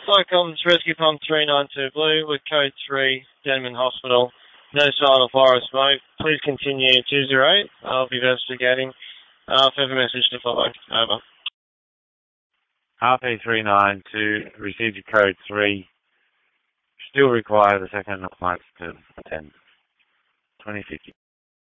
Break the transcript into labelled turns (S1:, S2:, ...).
S1: Cyclops Rescue Pump 392 Blue with code 3, Denman Hospital. No sign of fire or smoke. Please continue 208. I'll be investigating. Further message to follow. Over.
S2: RP392, received your code 3. Still require the second of March to attend. 2050.